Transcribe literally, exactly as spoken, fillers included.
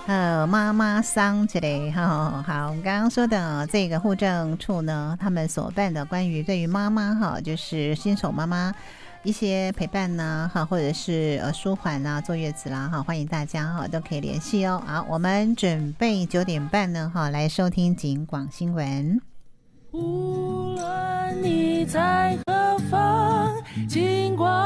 呃，妈妈桑之类哈。好，我们刚刚说的这个户政处呢，他们所办的关于对于妈妈哈，就是新手妈妈一些陪伴呐哈，或者是呃舒缓呐、坐月子啦哈，欢迎大家哈都可以联系哦。好，我们准备九点半呢哈来收听警广新闻。 无论你在何方，尽管